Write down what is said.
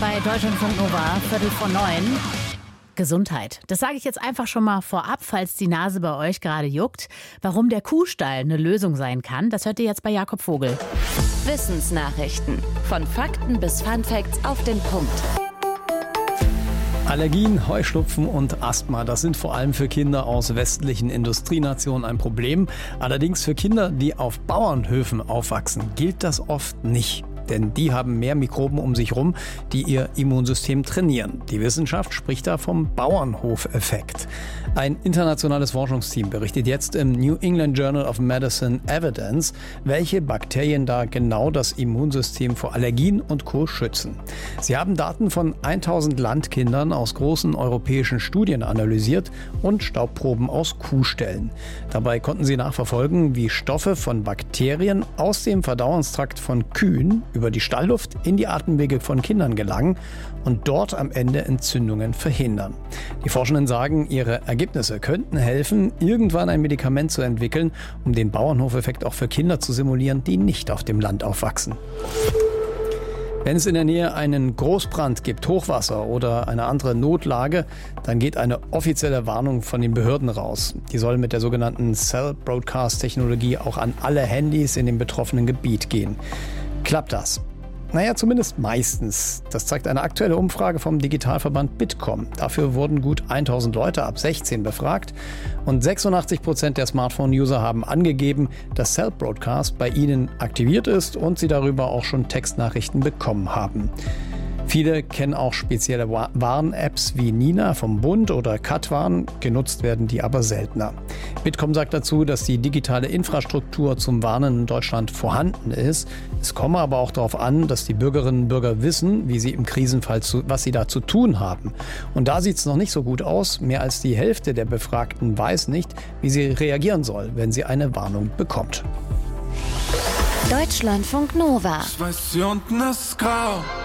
bei Deutschlandfunk Nova, 8:45. Gesundheit. Das sage ich jetzt einfach schon mal vorab, falls die Nase bei euch gerade juckt. Warum der Kuhstall eine Lösung sein kann, das hört ihr jetzt bei Jakob Vogel. Wissensnachrichten. Von Fakten bis Funfacts auf den Punkt. Allergien, Heuschnupfen und Asthma, das sind vor allem für Kinder aus westlichen Industrienationen ein Problem. Allerdings für Kinder, die auf Bauernhöfen aufwachsen, gilt das oft nicht. Denn die haben mehr Mikroben um sich rum, die ihr Immunsystem trainieren. Die Wissenschaft spricht da vom Bauernhofeffekt. Ein internationales Forschungsteam berichtet jetzt im New England Journal of Medicine Evidence, welche Bakterien da genau das Immunsystem vor Allergien und Co. schützen. Sie haben Daten von 1000 Landkindern aus großen europäischen Studien analysiert und Staubproben aus Kuhställen. Dabei konnten sie nachverfolgen, wie Stoffe von Bakterien aus dem Verdauungstrakt von Kühen über die Stallluft in die Atemwege von Kindern gelangen und dort am Ende Entzündungen verhindern. Die Forschenden sagen, ihre Ergebnisse könnten helfen, irgendwann ein Medikament zu entwickeln, um den Bauernhofeffekt auch für Kinder zu simulieren, die nicht auf dem Land aufwachsen. Wenn es in der Nähe einen Großbrand gibt, Hochwasser oder eine andere Notlage, dann geht eine offizielle Warnung von den Behörden raus. Die soll mit der sogenannten Cell Broadcast Technologie auch an alle Handys in dem betroffenen Gebiet gehen. Klappt das? Naja, zumindest meistens. Das zeigt eine aktuelle Umfrage vom Digitalverband Bitkom. Dafür wurden gut 1000 Leute ab 16 befragt und 86% der Smartphone-User haben angegeben, dass Cell Broadcast bei ihnen aktiviert ist und sie darüber auch schon Textnachrichten bekommen haben. Viele kennen auch spezielle Warn-Apps wie Nina vom Bund oder Katwarn, genutzt werden die aber seltener. Bitkom sagt dazu, dass die digitale Infrastruktur zum Warnen in Deutschland vorhanden ist. Es komme aber auch darauf an, dass die Bürgerinnen und Bürger wissen, wie sie im Krisenfall was sie da zu tun haben. Und da sieht es noch nicht so gut aus. Mehr als die Hälfte der Befragten weiß nicht, wie sie reagieren soll, wenn sie eine Warnung bekommt. Deutschlandfunk Nova. Ich weiß, hier unten ist grau.